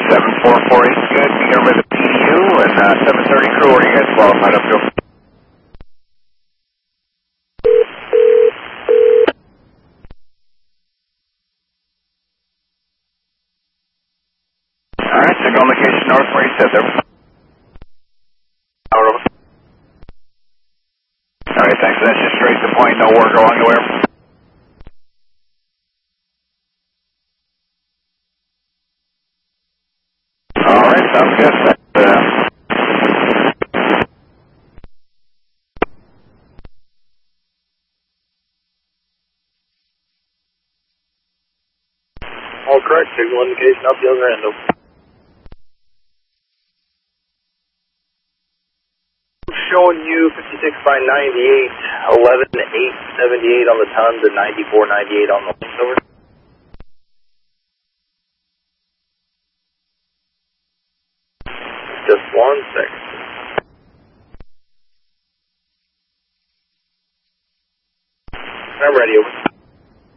7448, good. Be here with the PDU and 730 crew. Where are you guys qualified up to? Alright, signal location north where you said there. Alright, thanks. That's just straight to point, no work along the way. Alright, sounds good. All correct, signal indication up the other end. Showing you 56 by 98, 11.878 on the tons and 94.98 on the links over. Just 1 second. I'm ready, over.